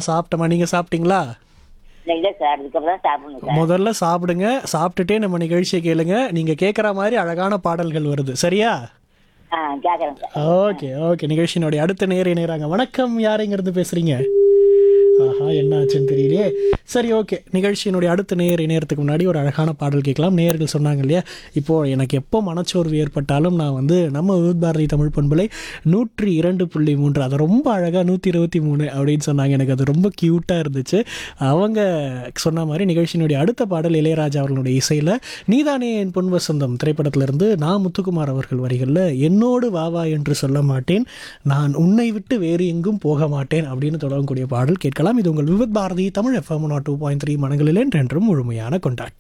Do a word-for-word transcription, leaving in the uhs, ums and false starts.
சாப்பிட்டோமா. நீங்கள் சாப்பிட்டீங்களா? இல்லை சார், இதுக்கப்புறம் தான் சாப்பிடணும் சார். முதல்ல சாப்பிடுங்க. சாப்பிட்டுட்டே நம்ம நிகழ்ச்சியை கேளுங்க. நீங்கள் கேட்குற மாதிரி அழகான பாடல்கள் வருது. சரியா? ஆ கேட்குறேன் சார். Okay okay. நிகழ்ச்சியினுடைய அடுத்த நேர இணைகிறாங்க. வணக்கம், யாருங்கிறது பேசுறீங்க? ஆஹா, என்ன ஆச்சுன்னு தெரியலையே. சரி, ஓகே. நிகழ்ச்சியினுடைய அடுத்த நேர் இணையறதுக்கு முன்னாடி ஒரு அழகான பாடல் கேட்கலாம். நேயர்கள் சொன்னாங்க இல்லையா, இப்போது எனக்கு எப்போ மனச்சோர்வு ஏற்பட்டாலும் நான் வந்து நம்ம விவித் பாரதி தமிழ் பண்பலை நூற்றி இரண்டு புள்ளி மூன்று அதை ரொம்ப அழகாக நூற்றி இருபத்தி மூணு அப்படின்னு சொன்னாங்க. எனக்கு அது ரொம்ப க்யூட்டாக இருந்துச்சு. அவங்க சொன்ன மாதிரி நிகழ்ச்சியினுடைய அடுத்த பாடல் இளையராஜா அவர்களுடைய இசையில் நீதானே என் பொன் வசந்தம் திரைப்படத்திலிருந்து நான் முத்துக்குமார் அவர்கள் வரிகளில் என்னோடு வாவா என்று சொல்ல மாட்டேன், நான் உன்னை விட்டு வேறு எங்கும் போக மாட்டேன் அப்படின்னு தொடங்கக்கூடிய பாடல் கேட்கலாம். இது உங்கள் Vividh Bharathi Tamil FM two point three மனங்களில் என்றென்றும் முழுமையான கொண்டாட்டம்.